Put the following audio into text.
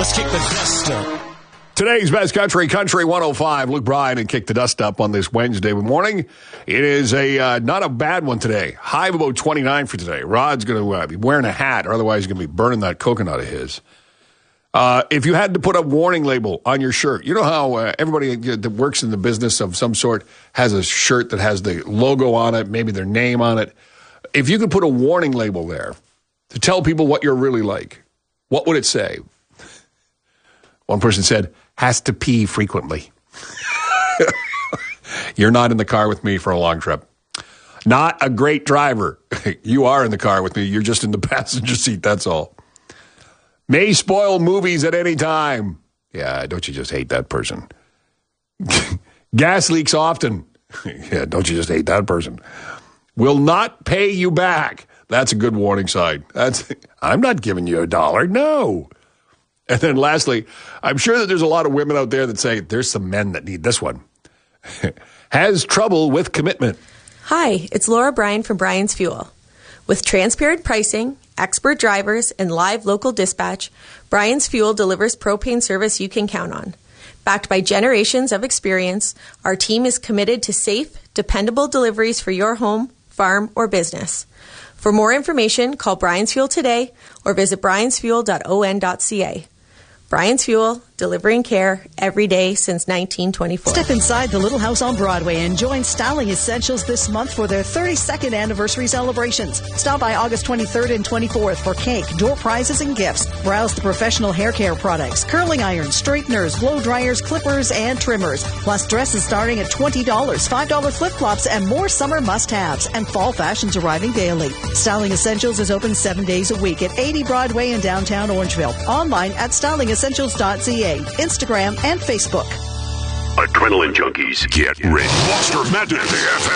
Let's kick the dust up. Today's Best Country, Country 105. Luke Bryan and Kick the Dust Up on this Wednesday morning. It is not a bad one today. High of about 29 for today. Rod's going to be wearing a hat, or otherwise he's going to be burning that coconut of his. If you had to put a warning label on your shirt, you know how everybody that works in the business of some sort has a shirt that has the logo on it, maybe their name on it. If you could put a warning label there to tell people what you're really like, what would it say? One person said, has to pee frequently. You're not in the car with me for a long trip. Not a great driver. You are in the car with me. You're just in the passenger seat, that's all. May spoil movies at any time. Yeah, don't you just hate that person? Gas leaks often. Yeah, don't you just hate that person? Will not pay you back. That's a good warning sign. I'm not giving you $1. No. And then lastly, I'm sure that there's a lot of women out there that say, there's some men that need this one. Has trouble with commitment. Hi, it's Laura Bryan from Bryan's Fuel. With transparent pricing, expert drivers, and live local dispatch, Bryan's Fuel delivers propane service you can count on. Backed by generations of experience, our team is committed to safe, dependable deliveries for your home, farm, or business. For more information, call Bryan's Fuel today or visit bryansfuel.on.ca. Bryan's Fuel, delivering care every day since 1924. Step inside the Little House on Broadway and join Styling Essentials this month for their 32nd anniversary celebrations. Stop by August 23rd and 24th for cake, door prizes, and gifts. Browse the professional hair care products, curling irons, straighteners, blow dryers, clippers, and trimmers. Plus dresses starting at $20, $5 flip-flops, and more summer must-haves. And fall fashions arriving daily. Styling Essentials is open 7 days a week at 80 Broadway in downtown Orangeville. Online at stylingessentials.ca. Instagram, and Facebook. Adrenaline junkies, get ready. Monster Madness.